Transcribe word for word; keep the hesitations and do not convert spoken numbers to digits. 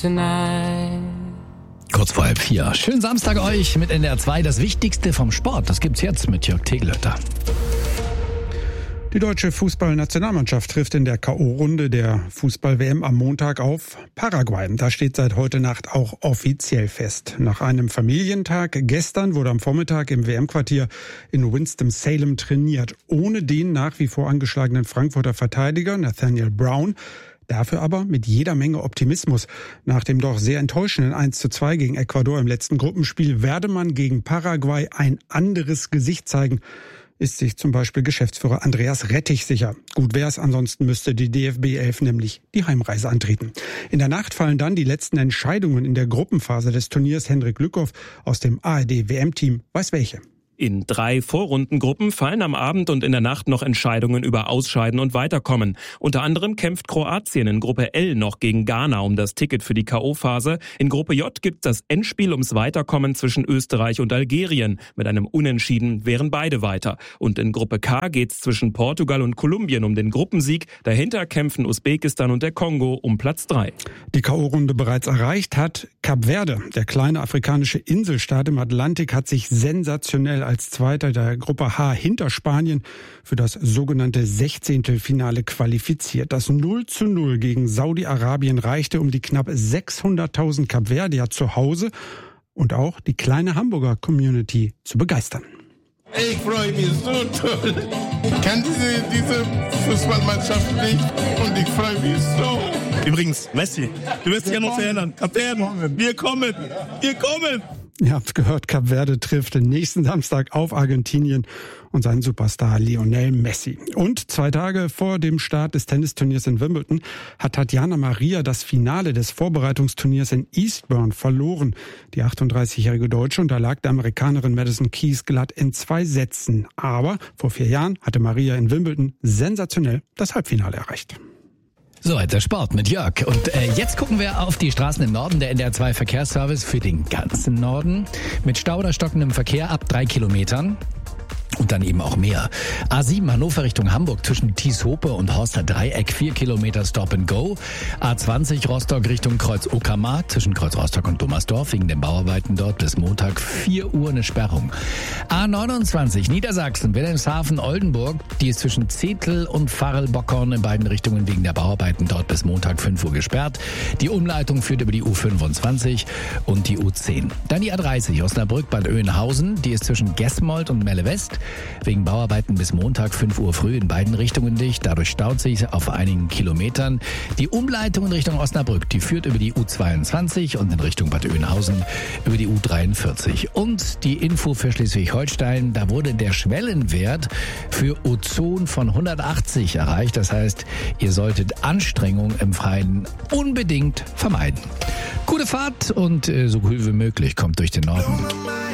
Tonight. Kurz vor halb vier. Schönen Samstag euch mit N D R zwei. Das Wichtigste vom Sport, das gibt's jetzt mit Jörg Tegelötter. Die deutsche Fußballnationalmannschaft trifft in der K O-Runde der Fußball-W M am Montag auf Paraguay. Da steht seit heute Nacht auch offiziell fest. Nach einem Familientag gestern wurde am Vormittag im W M-Quartier in Winston-Salem trainiert. Ohne den nach wie vor angeschlagenen Frankfurter Verteidiger Nathaniel Brown. Dafür aber mit jeder Menge Optimismus. Nach dem doch sehr enttäuschenden eins zu zwei gegen Ecuador im letzten Gruppenspiel werde man gegen Paraguay ein anderes Gesicht zeigen, ist sich zum Beispiel Geschäftsführer Andreas Rettich sicher. Gut wär's, ansonsten müsste die D F B elf nämlich die Heimreise antreten. In der Nacht fallen dann die letzten Entscheidungen in der Gruppenphase des Turniers. Hendrik Lückhoff aus dem A R D-W M-Team weiß welche. In drei Vorrundengruppen fallen am Abend und in der Nacht noch Entscheidungen über Ausscheiden und Weiterkommen. Unter anderem kämpft Kroatien in Gruppe L noch gegen Ghana um das Ticket für die K O-Phase. In Gruppe J gibt es das Endspiel ums Weiterkommen zwischen Österreich und Algerien. Mit einem Unentschieden wären beide weiter. Und in Gruppe K geht's zwischen Portugal und Kolumbien um den Gruppensieg. Dahinter kämpfen Usbekistan und der Kongo um Platz drei. Die K O-Runde bereits erreicht hat Kap Verde. Der kleine afrikanische Inselstaat im Atlantik hat sich sensationell als Zweiter der Gruppe H hinter Spanien für das sogenannte Sechzehntelfinale qualifiziert. Das null zu null gegen Saudi-Arabien reichte, um die knapp sechshunderttausend Kapverdier zu Hause und auch die kleine Hamburger Community zu begeistern. Ich freue mich so toll. Ich kann diese, diese Fußballmannschaft nicht und ich freue mich so. Übrigens, Messi, du wirst dich ja noch erinnern. Kap Verde, wir kommen, wir kommen. Ihr habt gehört, Kap Verde trifft nächsten Samstag auf Argentinien und seinen Superstar Lionel Messi. Und zwei Tage vor dem Start des Tennisturniers in Wimbledon hat Tatjana Maria das Finale des Vorbereitungsturniers in Eastbourne verloren. Die achtunddreißigjährige Deutsche unterlag der Amerikanerin Madison Keys glatt in zwei Sätzen. Aber vor vier Jahren hatte Maria in Wimbledon sensationell das Halbfinale erreicht. Soweit der Sport mit Jörg. Und äh, jetzt gucken wir auf die Straßen im Norden. Der N D R zwei Verkehrsservice für den ganzen Norden. Mit Stau oder stockendem Verkehr ab drei Kilometern. Und dann eben auch mehr. A sieben Hannover Richtung Hamburg zwischen Thieshope und Horster Dreieck, vier Kilometer Stop and Go. A zwanzig Rostock Richtung Kreuz Uckermark zwischen Kreuz Rostock und Dummersdorf wegen den Bauarbeiten dort bis Montag vier Uhr eine Sperrung. A neunundzwanzig Niedersachsen Wilhelmshaven Oldenburg, die ist zwischen Zetel und Farrel-Bockhorn in beiden Richtungen wegen der Bauarbeiten dort bis Montag fünf Uhr gesperrt. Die Umleitung führt über die U fünfundzwanzig und die U zehn. Dann die A dreißig Osnabrück Bad Oeynhausen, die ist zwischen Gesmold und Melle West. Wegen Bauarbeiten bis Montag fünf Uhr früh in beiden Richtungen dicht. Dadurch staut sich auf einigen Kilometern. Die Umleitung in Richtung Osnabrück, die führt über die U zweiundzwanzig und in Richtung Bad Oeynhausen über die U dreiundvierzig. Und die Info für Schleswig-Holstein, da wurde der Schwellenwert für Ozon von hundertachtzig erreicht. Das heißt, ihr solltet Anstrengung im Freien unbedingt vermeiden. Gute Fahrt und äh, so cool wie möglich kommt durch den Norden.